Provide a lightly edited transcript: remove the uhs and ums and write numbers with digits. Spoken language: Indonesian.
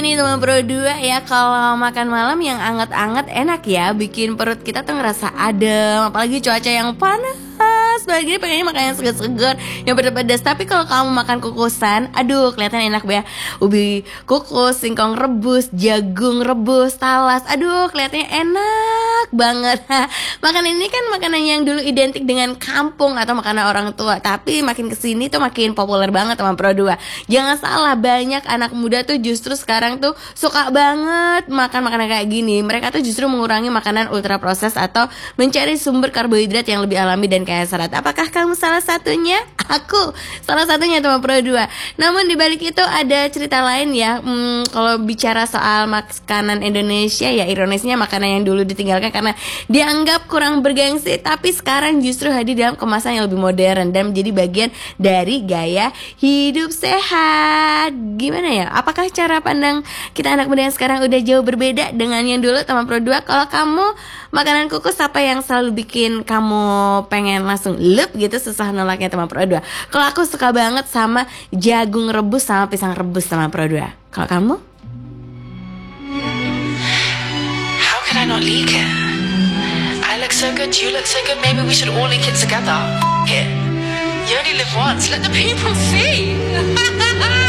Ini teman Pro 2 ya, kalau makan malam yang anget-anget enak ya, bikin perut kita tuh ngerasa adem. Apalagi cuaca yang panas begini, pengennya makan yang segar-segar, yang pedas-pedas. Tapi kalau kamu makan kukusan, aduh kelihatan enak ya. Ubi kukus, singkong rebus, jagung rebus, talas, aduh kelihatannya enak banget. Makanan ini kan makanan yang dulu identik dengan kampung atau makanan orang tua, tapi makin kesini tuh makin populer banget teman Pro 2. Jangan salah, banyak anak muda tuh justru sekarang tuh suka banget makan makanan kayak gini. Mereka tuh justru mengurangi makanan ultra proses atau mencari sumber karbohidrat yang lebih alami dan kaya serat. Apakah kamu salah satunya? Aku salah satunya teman Pro 2. Namun dibalik itu ada cerita lain ya. Kalau bicara soal makanan Indonesia ya, ironisnya makanan yang dulu ditinggalkan karena dianggap kurang bergengsi, tapi sekarang justru hadir dalam kemasan yang lebih modern dan menjadi bagian dari gaya hidup sehat. Gimana ya? Apakah cara pandang kita anak muda yang sekarang udah jauh berbeda dengan yang dulu teman Pro 2? Kalau kamu makanan kukus apa yang selalu bikin kamu pengen langsung lep gitu, susah nolaknya teman Pro 2? Kalau aku suka banget sama jagung rebus sama pisang rebus teman Pro 2. Kalau kamu? How can I not leak it? I look so good, you look so good, maybe we should all leak it together. It. You only live once, let the people see.